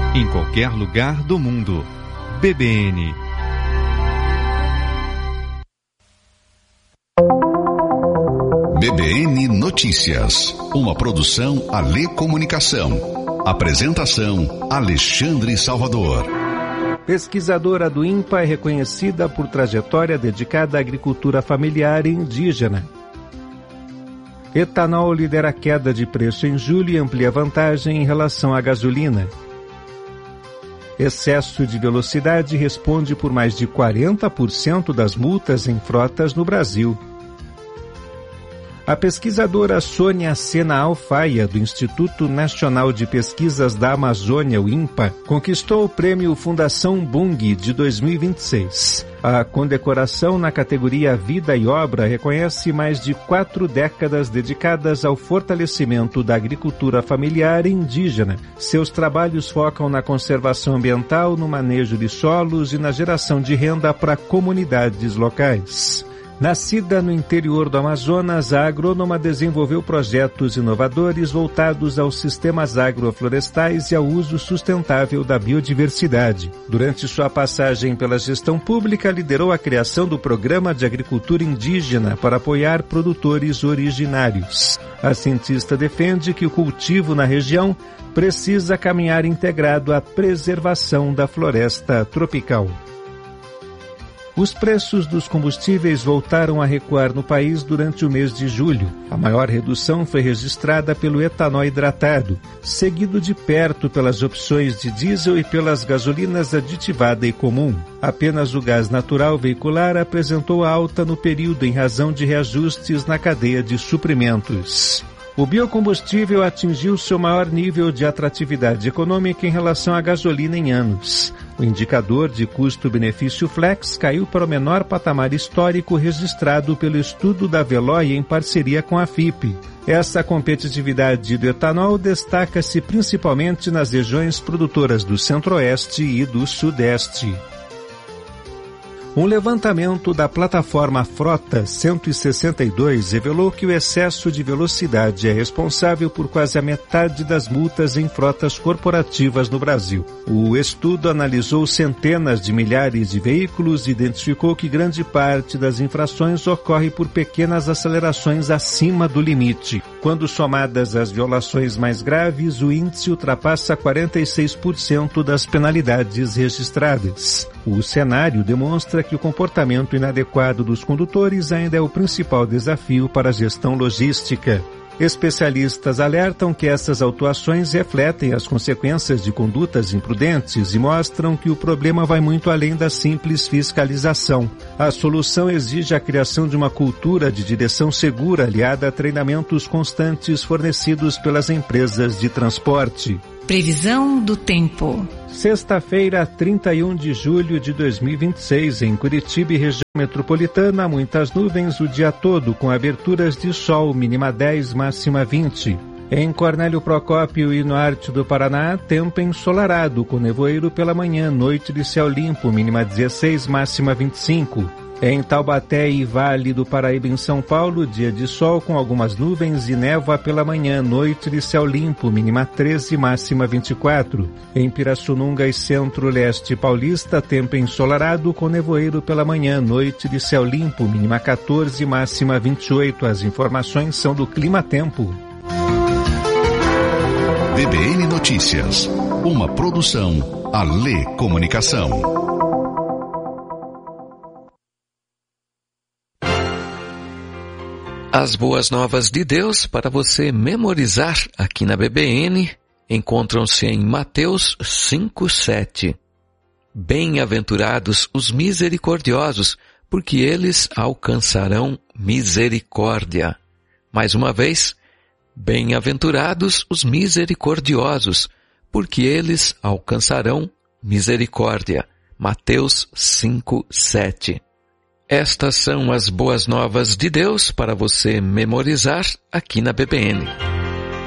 em qualquer lugar do mundo. BBN. BBN Notícias, uma produção Alê Comunicação. Apresentação Alexandre Salvador. Pesquisadora do INPA é reconhecida por trajetória dedicada à agricultura familiar e indígena. Etanol lidera queda de preço em julho e amplia vantagem em relação à gasolina. Excesso de velocidade responde por mais de 40% das multas em frotas no Brasil. A pesquisadora Sônia Sena Alfaia, do Instituto Nacional de Pesquisas da Amazônia, o INPA, conquistou o prêmio Fundação Bung de 2026. A condecoração na categoria Vida e Obra reconhece mais de 4 décadas dedicadas ao fortalecimento da agricultura familiar e indígena. Seus trabalhos focam na conservação ambiental, no manejo de solos e na geração de renda para comunidades locais. Nascida no interior do Amazonas, a agrônoma desenvolveu projetos inovadores voltados aos sistemas agroflorestais e ao uso sustentável da biodiversidade. Durante sua passagem pela gestão pública, liderou a criação do Programa de Agricultura Indígena para apoiar produtores originários. A cientista defende que o cultivo na região precisa caminhar integrado à preservação da floresta tropical. Os preços dos combustíveis voltaram a recuar no país durante o mês de julho. A maior redução foi registrada pelo etanol hidratado, seguido de perto pelas opções de diesel e pelas gasolinas aditivada e comum. Apenas o gás natural veicular apresentou alta no período em razão de reajustes na cadeia de suprimentos. O biocombustível atingiu seu maior nível de atratividade econômica em relação à gasolina em anos. O indicador de custo-benefício flex caiu para o menor patamar histórico registrado pelo estudo da Veloy em parceria com a FIPE. Essa competitividade do etanol destaca-se principalmente nas regiões produtoras do Centro-Oeste e do Sudeste. Um levantamento da plataforma Frota 162 revelou que o excesso de velocidade é responsável por quase a metade das multas em frotas corporativas no Brasil. O estudo analisou centenas de milhares de veículos e identificou que grande parte das infrações ocorre por pequenas acelerações acima do limite. Quando somadas as violações mais graves, o índice ultrapassa 46% das penalidades registradas. O cenário demonstra que o comportamento inadequado dos condutores ainda é o principal desafio para a gestão logística. Especialistas alertam que essas autuações refletem as consequências de condutas imprudentes e mostram que o problema vai muito além da simples fiscalização. A solução exige a criação de uma cultura de direção segura aliada a treinamentos constantes fornecidos pelas empresas de transporte. Previsão do tempo. Sexta-feira, 31 de julho de 2026, em Curitiba e região metropolitana, muitas nuvens o dia todo, com aberturas de sol, mínima 10, máxima 20. Em Cornélio Procópio e no norte do Paraná, tempo ensolarado, com nevoeiro pela manhã, noite de céu limpo, mínima 16, máxima 25. Em Taubaté e Vale do Paraíba, em São Paulo, dia de sol com algumas nuvens e névoa pela manhã, noite de céu limpo, mínima 13, máxima 24. Em Pirassununga e Centro-Leste Paulista, tempo ensolarado com nevoeiro pela manhã, noite de céu limpo, mínima 14, máxima 28. As informações são do Clima Tempo. BBN Notícias, uma produção Alê Comunicação. As boas novas de Deus para você memorizar aqui na BBN encontram-se em Mateus 5:7. Bem-aventurados os misericordiosos, porque eles alcançarão misericórdia. Mais uma vez, bem-aventurados os misericordiosos, porque eles alcançarão misericórdia. Mateus 5:7. Estas são as boas novas de Deus para você memorizar aqui na BBN.